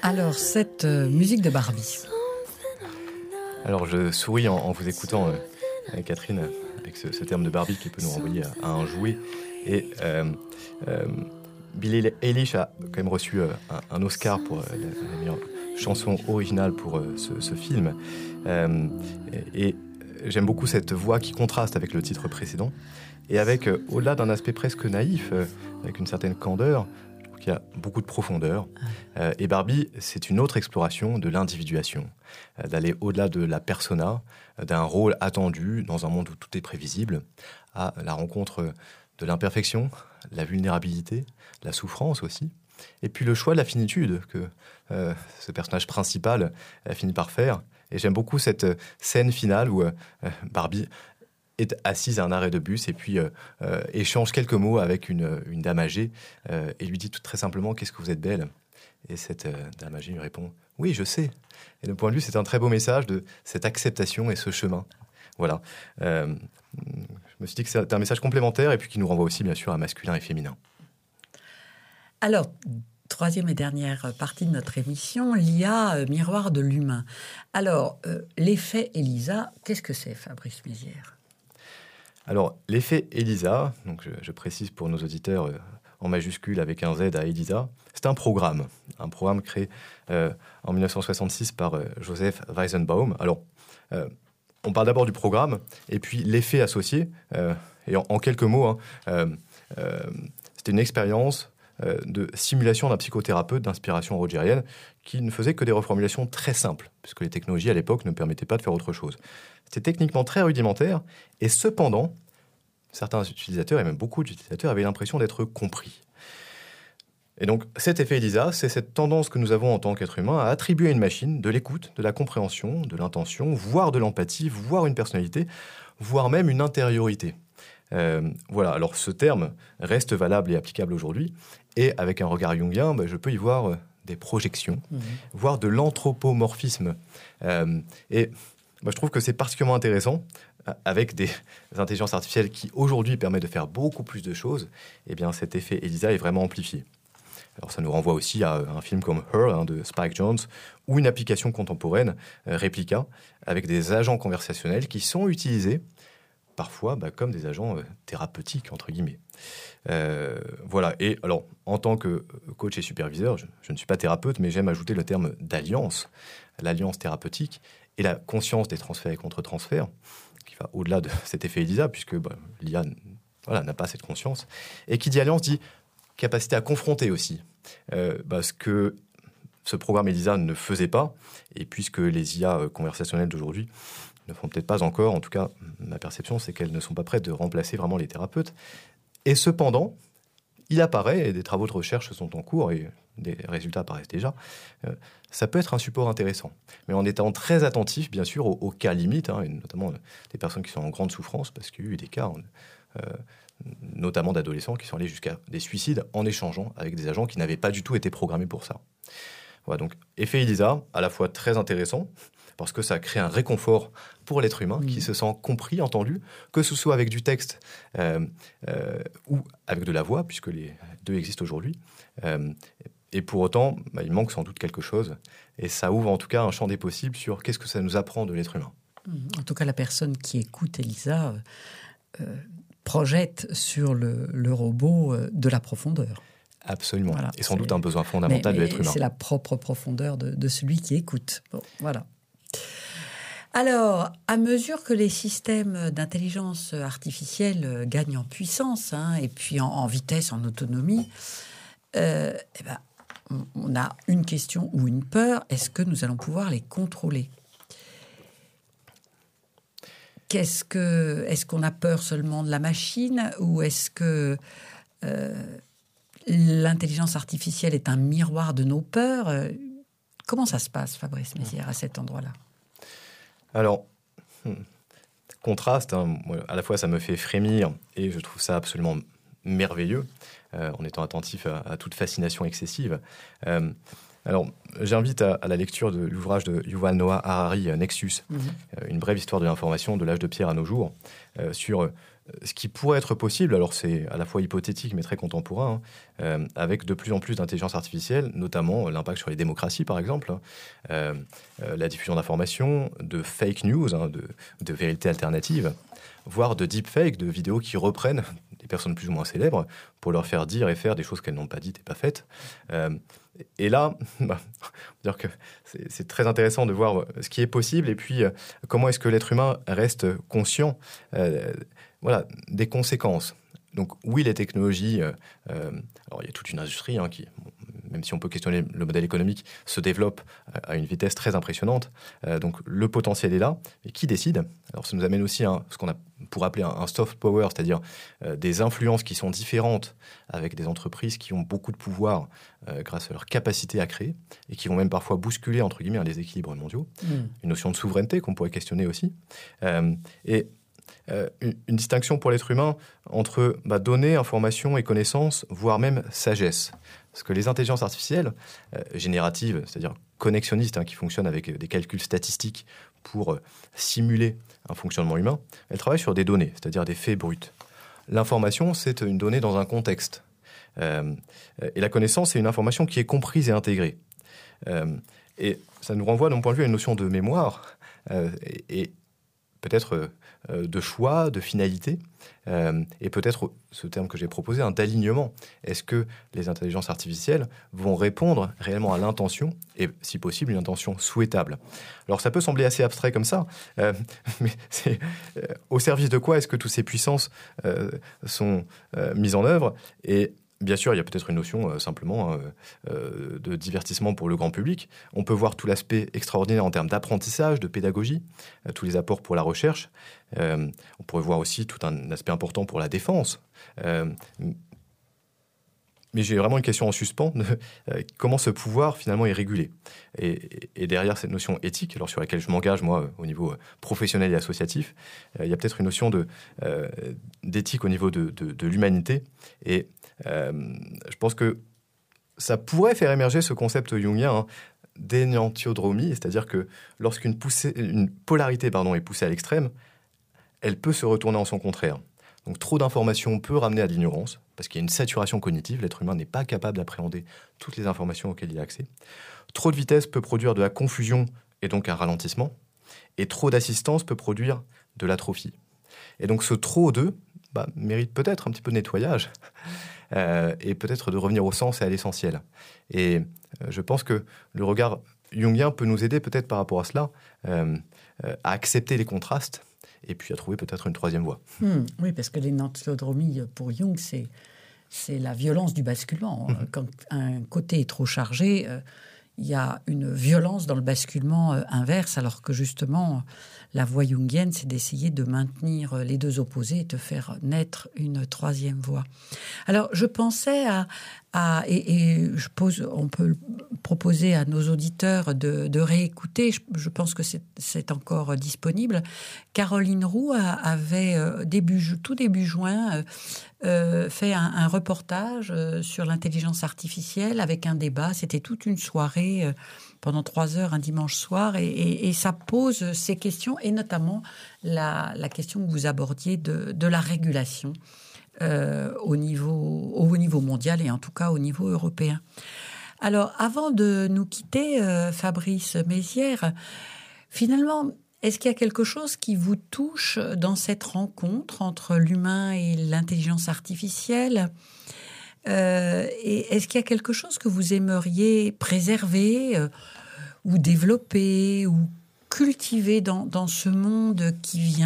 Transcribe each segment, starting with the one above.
Alors, cette musique de Barbie. Alors, je souris en vous écoutant, Catherine, avec ce terme de Barbie qui peut nous renvoyer à un jouet. Et Billie Eilish a quand même reçu un Oscar pour la meilleure chanson originale pour ce film. Et j'aime beaucoup cette voix qui contraste avec le titre précédent. Et avec, au-delà d'un aspect presque naïf, avec une certaine candeur, je trouve qu'il y a beaucoup de profondeur. Et Barbie, c'est une autre exploration de l'individuation, d'aller au-delà de la persona, d'un rôle attendu dans un monde où tout est prévisible, à la rencontre de l'imperfection, la vulnérabilité, la souffrance aussi, et puis le choix de la finitude que ce personnage principal a fini par faire. Et j'aime beaucoup cette scène finale où Barbie est assise à un arrêt de bus et puis échange quelques mots avec une dame âgée et lui dit tout très simplement « Qu'est-ce que vous êtes belle ?» Et cette dame âgée lui répond « Oui, je sais ». Et de point de vue, c'est un très beau message de cette acceptation et ce chemin. Voilà. Je me suis dit que c'est un message complémentaire et puis qui nous renvoie aussi, bien sûr, à masculin et féminin. Alors, troisième et dernière partie de notre émission, l'IA, miroir de l'humain. Alors, l'effet Elisa, qu'est-ce que c'est, Fabrice Mézières ? Alors, l'effet Elisa, donc je précise pour nos auditeurs en majuscule avec un Z à Elisa, c'est un programme créé en 1966 par Joseph Weizenbaum. Alors, on parle d'abord du programme et puis l'effet associé. Et en quelques mots, c'était une expérience de simulation d'un psychothérapeute d'inspiration rogerienne qui ne faisait que des reformulations très simples, puisque les technologies à l'époque ne permettaient pas de faire autre chose. C'était techniquement très rudimentaire, et cependant, certains utilisateurs, et même beaucoup d'utilisateurs, avaient l'impression d'être compris. Et donc, cet effet Elisa, c'est cette tendance que nous avons en tant qu'être humain à attribuer à une machine de l'écoute, de la compréhension, de l'intention, voire de l'empathie, voire une personnalité, voire même une intériorité. Voilà, alors ce terme reste valable et applicable aujourd'hui, et avec un regard jungien, je peux y voir des projections, voire de l'anthropomorphisme. Et je trouve que c'est particulièrement intéressant, avec des intelligences artificielles qui aujourd'hui permettent de faire beaucoup plus de choses, et bien cet effet Elisa est vraiment amplifié. Alors ça nous renvoie aussi à un film comme Her de Spike Jonze, ou une application contemporaine, Replica, avec des agents conversationnels qui sont utilisés parfois comme des agents thérapeutiques, entre guillemets. Voilà. Et alors, en tant que coach et superviseur, je ne suis pas thérapeute, mais j'aime ajouter le terme d'alliance, l'alliance thérapeutique, et la conscience des transferts et contre-transferts, qui va au-delà de cet effet Elisa, puisque l'IA n'a pas cette conscience. Et qui dit alliance dit capacité à confronter aussi, ce que ce programme Elisa ne faisait pas, et puisque les IA conversationnelles d'aujourd'hui ne font peut-être pas encore, en tout cas, ma perception, c'est qu'elles ne sont pas prêtes de remplacer vraiment les thérapeutes. Et cependant, il apparaît, et des travaux de recherche sont en cours, et des résultats apparaissent déjà, ça peut être un support intéressant. Mais en étant très attentif, bien sûr, aux cas limites, et notamment des personnes qui sont en grande souffrance, parce qu'il y a eu des cas, notamment d'adolescents, qui sont allés jusqu'à des suicides en échangeant avec des agents qui n'avaient pas du tout été programmés pour ça. Voilà, donc, effet Elisa, à la fois très intéressant, parce que ça crée un réconfort pour l'être humain qui se sent compris, entendu, que ce soit avec du texte ou avec de la voix, puisque les deux existent aujourd'hui. Et pour autant, il manque sans doute quelque chose. Et ça ouvre en tout cas un champ des possibles sur qu'est-ce que ça nous apprend de l'être humain. En tout cas, la personne qui écoute Elisa projette sur le robot de la profondeur. Absolument. Voilà, et sans doute un besoin fondamental de l'être humain. C'est la propre profondeur de celui qui écoute. Bon, voilà. Alors, à mesure que les systèmes d'intelligence artificielle gagnent en puissance, et puis en vitesse, en autonomie, on a une question ou une peur. Est-ce que nous allons pouvoir les contrôler ? Est-ce qu'on a peur seulement de la machine, ou est-ce que l'intelligence artificielle est un miroir de nos peurs ? Comment ça se passe, Fabrice Mézières, à cet endroit-là ? Alors, contraste, à la fois ça me fait frémir et je trouve ça absolument merveilleux, en étant attentif à toute fascination excessive. Alors, j'invite à la lecture de l'ouvrage de Yuval Noah Harari, Nexus, une brève histoire de l'information de l'âge de pierre à nos jours, sur ce qui pourrait être possible. Alors, c'est à la fois hypothétique, mais très contemporain, avec de plus en plus d'intelligence artificielle, notamment l'impact sur les démocraties, par exemple, la diffusion d'informations, de fake news, de vérités alternatives, voire de deepfake, de vidéos qui reprennent des personnes plus ou moins célèbres pour leur faire dire et faire des choses qu'elles n'ont pas dites et pas faites. Et là, on peut dire que c'est très intéressant de voir ce qui est possible et puis comment est-ce que l'être humain reste conscient des conséquences. Donc oui, les technologies, alors il y a toute une industrie qui, même si on peut questionner le modèle économique, se développe à une vitesse très impressionnante. Donc le potentiel est là. Et qui décide? Alors ça nous amène aussi à ce qu'on pourrait appeler un soft power, c'est-à-dire des influences qui sont différentes avec des entreprises qui ont beaucoup de pouvoir grâce à leur capacité à créer et qui vont même parfois bousculer, entre guillemets, les équilibres mondiaux. Une notion de souveraineté qu'on pourrait questionner aussi. Une distinction pour l'être humain entre données, informations et connaissances, voire même sagesse. Parce que les intelligences artificielles génératives, c'est-à-dire connexionnistes, qui fonctionnent avec des calculs statistiques pour simuler un fonctionnement humain, elles travaillent sur des données, c'est-à-dire des faits bruts. L'information, c'est une donnée dans un contexte. Et la connaissance, c'est une information qui est comprise et intégrée. Et ça nous renvoie, de mon point de vue, à une notion de mémoire et peut-être de choix, de finalité, et peut-être ce terme que j'ai proposé, d'alignement. Est-ce que les intelligences artificielles vont répondre réellement à l'intention, et si possible, une intention souhaitable? Alors ça peut sembler assez abstrait comme ça, mais c'est au service de quoi est-ce que toutes ces puissances sont mises en œuvre? Et bien sûr, il y a peut-être une notion simplement de divertissement pour le grand public. On peut voir tout l'aspect extraordinaire en termes d'apprentissage, de pédagogie, tous les apports pour la recherche. On pourrait voir aussi tout un aspect important pour la défense. Mais j'ai vraiment une question en suspens de comment ce pouvoir finalement est régulé. Et derrière cette notion éthique, alors sur laquelle je m'engage moi au niveau professionnel et associatif, il y a peut-être une notion d'éthique au niveau de l'humanité. Et je pense que ça pourrait faire émerger ce concept jungien d'énantiodromie, c'est-à-dire que lorsqu'une polarité est poussée à l'extrême, elle peut se retourner en son contraire. Donc trop d'informations peut ramener à de l'ignorance, parce qu'il y a une saturation cognitive, l'être humain n'est pas capable d'appréhender toutes les informations auxquelles il a accès. Trop de vitesse peut produire de la confusion et donc un ralentissement, et trop d'assistance peut produire de l'atrophie. Et donc ce trop de mérite peut-être un petit peu de nettoyage, et peut-être de revenir au sens et à l'essentiel. Et je pense que le regard jungien peut nous aider peut-être par rapport à cela, à accepter les contrastes, et puis à trouver peut-être une troisième voie. Oui, parce que l'énantiodromie, pour Jung, c'est la violence du basculement. Quand un côté est trop chargé, il y a une violence dans le basculement inverse, alors que justement, la voie jungienne, c'est d'essayer de maintenir les deux opposés et de faire naître une troisième voie. Alors, je pensais on peut proposer à nos auditeurs de réécouter, je pense que c'est encore disponible. Caroline Roux avait, tout début juin, fait un reportage sur l'intelligence artificielle avec un débat. C'était toute une soirée pendant 3 heures, un dimanche soir, et ça pose ces questions, et notamment la question que vous abordiez de la régulation au niveau mondial et en tout cas au niveau européen. Alors, avant de nous quitter, Fabrice Mézières, finalement, est-ce qu'il y a quelque chose qui vous touche dans cette rencontre entre l'humain et l'intelligence artificielle ? Et est-ce qu'il y a quelque chose que vous aimeriez préserver ou développer ou cultiver dans ce monde qui vient ?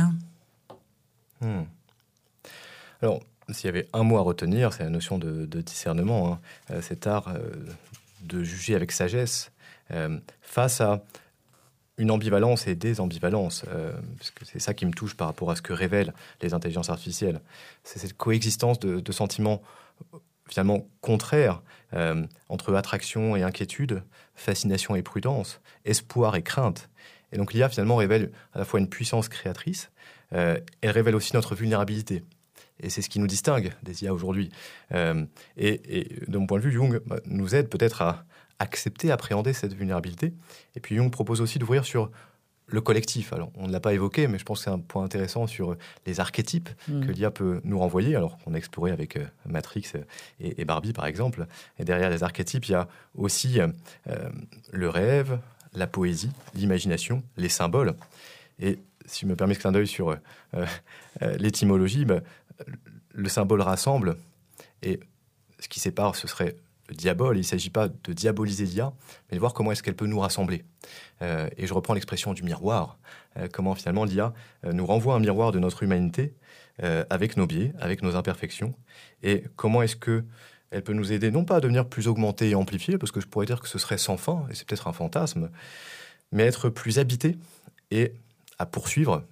Alors, s'il y avait un mot à retenir, c'est la notion de discernement, cet art de juger avec sagesse face à une ambivalence et des ambivalences, parce que c'est ça qui me touche par rapport à ce que révèlent les intelligences artificielles. C'est cette coexistence de sentiments finalement contraires entre attraction et inquiétude, fascination et prudence, espoir et crainte. Et donc l'IA finalement révèle à la fois une puissance créatrice, elle révèle aussi notre vulnérabilité. Et c'est ce qui nous distingue des IA aujourd'hui. Et de mon point de vue, Jung nous aide peut-être à accepter, appréhender cette vulnérabilité. Et puis Jung propose aussi d'ouvrir sur le collectif. Alors, on ne l'a pas évoqué, mais je pense que c'est un point intéressant sur les archétypes que l'IA peut nous renvoyer, alors qu'on a exploré avec Matrix et Barbie, par exemple. Et derrière les archétypes, il y a aussi le rêve, la poésie, l'imagination, les symboles. Et si je me permets ce clin d'œil sur l'étymologie, le symbole rassemble, et ce qui sépare, ce serait le diabole. Il ne s'agit pas de diaboliser l'IA, mais de voir comment est-ce qu'elle peut nous rassembler. Et je reprends l'expression du miroir. Comment finalement l'IA nous renvoie un miroir de notre humanité avec nos biais, avec nos imperfections. Et comment est-ce qu'elle peut nous aider, non pas à devenir plus augmentée et amplifiée, parce que je pourrais dire que ce serait sans fin, et c'est peut-être un fantasme, mais être plus habité et à poursuivre